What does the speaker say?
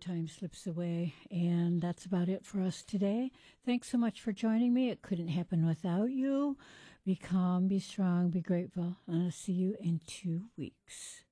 time slips away. And that's about it for us today. Thanks so much for joining me. It couldn't happen without you. Be calm, be strong, be grateful. And I'll see you in 2 weeks.